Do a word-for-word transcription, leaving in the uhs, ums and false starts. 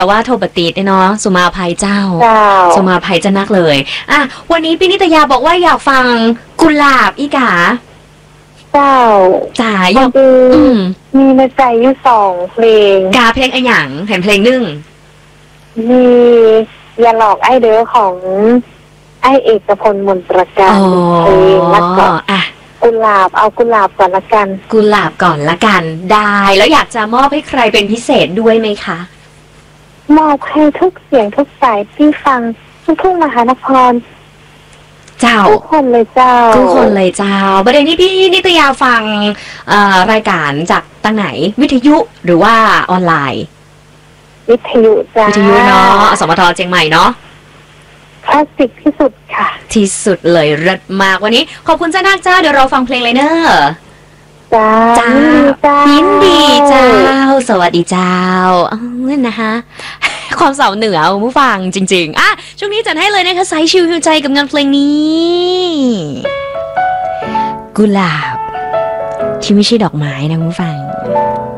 แต่ว่าโทปตีดเนาะสุมาภัยเจ้าสุมาภัยจะนักเลยอ่ะวันนี้พี่นิตยาบอกว่าอยากฟังกุหลาบอีกาเจ้าจ๋าอยากมีในใจอยู่สองเพลงกาเพลงอะไรอย่างเห็นเพลงหนึ่งมีอย่าหลอกไอเด้อของไอเอกพลมนตรการเพลงแล้วก็อ่ะกุหลาบเอากุหลาบก่อนละกันกุหลาบก่อนละกันได้แล้วอยากจะมอบให้ใครเป็นพิเศษด้วยไหมคะมอบให้ทุกเสียงทุกสายที่ฟังทุกทุ่งมหานครเจ้าทุกคนเลยเจ้าทุกคนเลยเจ้าประเด็นที่พี่นิตยาฟังรายการจากตั้งไหนวิทยุหรือว่าออนไลน์วิทยุจ้าวิทยุเนาะสมทเชียงใหม่เนาะคลาสสิกที่สุดค่ะที่สุดเลยเลิศมากวันนี้ขอบคุณเจ้านาคเจ้าเดี๋ยวเราฟังเพลงเลยเนอะจ้าจ้ายินดีเจ้าสวัสดีเจ้าเออนะคะความสาวเหนือผู้ฟังจริงๆอ่ะช่วงนี้จัดให้เลยนะคะสายชิวหิวใจกับงานเพลงนี้กุหลาบที่ไม่ใช่ดอกไม้นะผู้ฟัง